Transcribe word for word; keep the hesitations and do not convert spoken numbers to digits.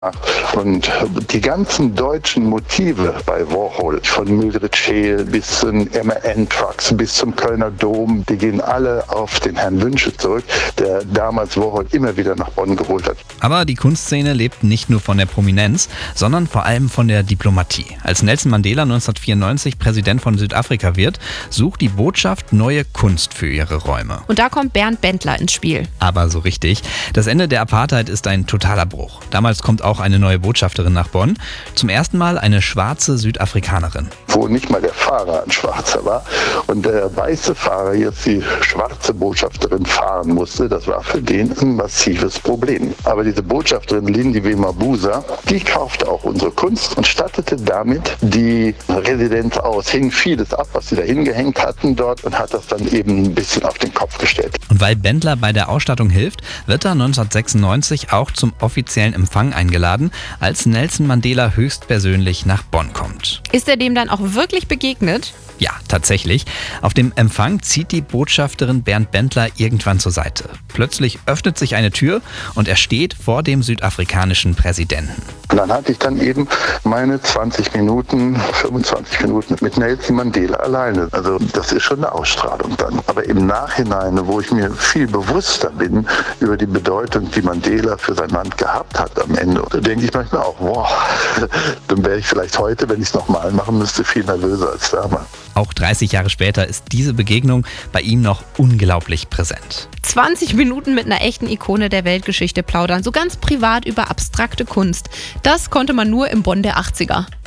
Und die ganzen deutschen Motive bei Warhol, von Mildred Scheel bis zu den M A N-Trucks bis zum Kölner Dom, die gehen alle auf den Herrn Wünsche zurück, der damals Warhol immer wieder nach Bonn geholt hat. Aber die Kunstszene lebt nicht nur von der Prominenz, sondern vor allem von der Diplomatie. Als Nelson Mandela neunzehnhundertvierundneunzig Präsident von Südafrika wird, sucht die Botschaft neue Kunst für ihre Räume. Und da kommt Bernd Bendler ins Spiel. Aber so richtig. Das Ende der Apartheid ist ein totaler Bruch. Damals kommt auch eine neue Botschafterin nach Bonn. Zum ersten Mal eine schwarze Südafrikanerin. Wo nicht mal der Fahrer ein Schwarzer war und der weiße Fahrer jetzt die schwarze Botschafterin fahren musste, das war für den ein massives Problem. Aber diese Botschafterin Lindiwe Mabuza, die kaufte auch unsere Kunst und stattete damit die Residenz aus, hing vieles ab, was sie da hingehängt hatten dort und hat das dann eben ein bisschen auf den Kopf gestellt. Und weil Bendler bei der Ausstattung hilft, wird er neunzehnhundertsechsundneunzig auch zum offiziellen Empfang eingeladen, als Nelson Mandela höchstpersönlich nach Bonn kommt. Ist er dem dann auch wirklich begegnet? Ja, tatsächlich. Auf dem Empfang zieht die Botschafterin Bernd Bendler irgendwann zur Seite. Plötzlich öffnet sich eine Tür und er steht vor dem südafrikanischen Präsidenten. Und dann hatte ich dann eben meine zwanzig Minuten, fünfundzwanzig Minuten mit Nelson Mandela alleine. Also das ist schon eine Ausstrahlung dann. Aber im Nachhinein, wo ich mir viel bewusster bin über die Bedeutung, die Mandela für sein Land gehabt hat am Ende, da denke ich manchmal auch, wow, dann wäre ich vielleicht heute, wenn ich es nochmal machen müsste, viel nervöser als damals. Auch dreißig Jahre später ist diese Begegnung bei ihm noch unglaublich präsent. zwanzig Minuten mit einer echten Ikone der Weltgeschichte plaudern, so ganz privat über abstrakte Kunst. Das konnte man nur im Bonn der achtziger.